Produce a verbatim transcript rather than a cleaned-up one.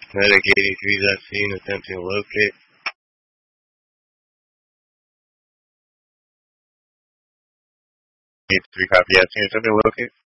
Medic eighty-three is at scene attempting to locate. eighty-three copy at scene attempting to locate.